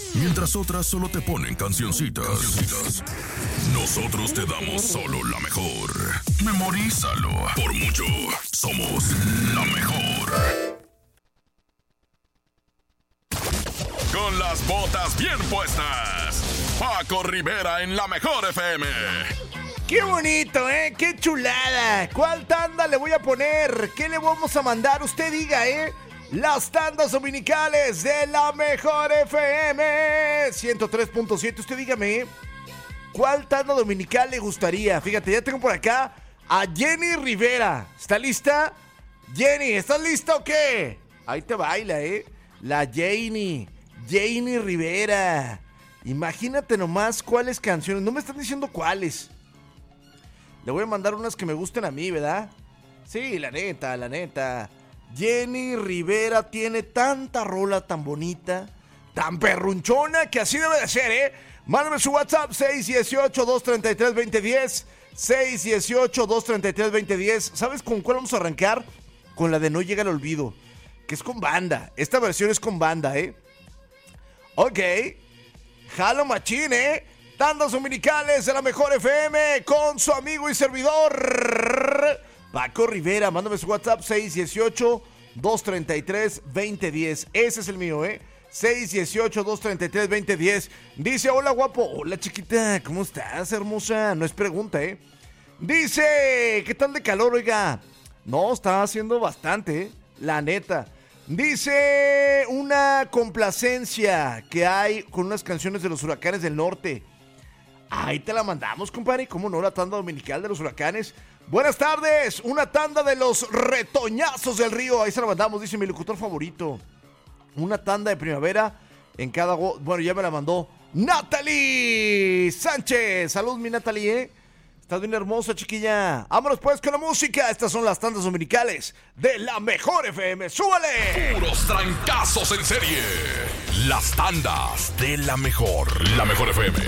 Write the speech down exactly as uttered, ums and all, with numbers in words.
mientras otras solo te ponen cancioncitas. cancioncitas. Nosotros te damos solo la mejor. Memorízalo. Por mucho, somos la mejor. Con las botas bien puestas, Paco Rivera en la mejor F M. ¡Qué bonito, eh! ¡Qué chulada! ¿Cuál tanda le voy a poner? ¿Qué le vamos a mandar? Usted diga, ¿eh? Las tandas dominicales de la mejor F M ciento tres punto siete. Usted dígame, ¿eh? ¿Cuál tanda dominical le gustaría? Fíjate, ya tengo por acá a Jenny Rivera. ¿Está lista? Jenny, ¿estás lista o qué? Ahí te baila, ¿eh? La Jenny. Jenny Rivera. Imagínate nomás cuáles canciones. No me están diciendo cuáles. Le voy a mandar unas que me gusten a mí, ¿verdad? Sí, la neta, la neta. Jenny Rivera tiene tanta rola tan bonita, tan perrunchona, que así debe de ser, ¿eh? Mándame su WhatsApp, seis uno ocho, dos tres tres, dos cero uno cero. seis uno ocho, dos tres tres, dos cero uno cero. ¿Sabes con cuál vamos a arrancar? Con la de No Llega al Olvido, que es con banda. Esta versión es con banda, ¿eh? Ok. Jalo machín, ¿eh? Tandas dominicales de la mejor F M con su amigo y servidor Paco Rivera. Mándame su WhatsApp seis uno ocho, dos tres tres, dos cero uno cero. Ese es el mío, ¿eh? seis uno ocho, dos tres tres, dos cero uno cero. Dice, hola guapo. Hola chiquita, ¿cómo estás, hermosa? No es pregunta, ¿eh? Dice, ¿qué tal de calor, oiga? No, está haciendo bastante, ¿eh? La neta. Dice, una complacencia que hay con unas canciones de los Huracanes del Norte. Ahí te la mandamos, compadre. ¿Cómo no? La tanda dominical de los Huracanes. Buenas tardes. Una tanda de los Retoñazos del Río. Ahí se la mandamos, dice mi locutor favorito. Una tanda de primavera en cada... Go- bueno, ya me la mandó Natalie Sánchez. Saludos, mi Natalie, ¿eh? Estás bien hermosa, chiquilla. Vámonos pues con la música. Estas son las tandas dominicales de la mejor F M. ¡Súbale! Puros trancazos en serie. Las tandas de la mejor. La mejor F M.